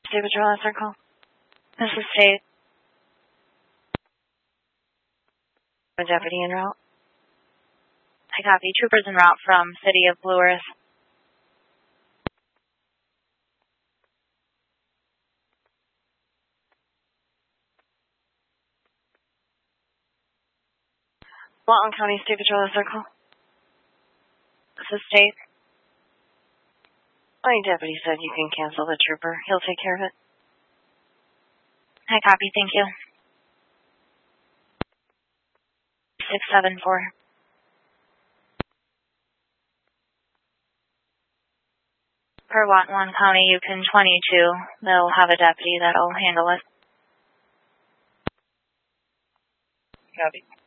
State Patrol Circle. This is State. A deputy en route. I copy. Troopers en route from City of Blue Earth. Walton County State Patrol Circle. This is State. My deputy said you can cancel the trooper. He'll take care of it. I copy. Thank you. 674. Per Whatcom County, Yukon 22. They'll have a deputy that'll handle it. Copy.